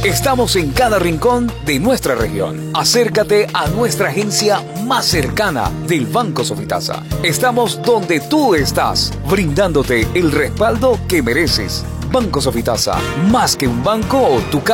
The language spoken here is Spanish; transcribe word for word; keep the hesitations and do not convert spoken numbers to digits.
Estamos en cada rincón de nuestra región. Acércate a nuestra agencia más cercana del Banco Sofitasa. Estamos donde tú estás, brindándote el respaldo que mereces. Banco Sofitasa, más que un banco, tu casa.